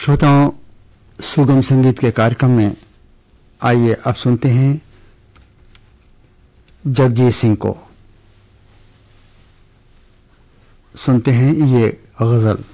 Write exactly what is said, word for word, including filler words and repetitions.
श्रोताओं, सुगम संगीत के कार्यक्रम में आइए अब सुनते हैं जगजीत सिंह को। सुनते हैं ये गजल।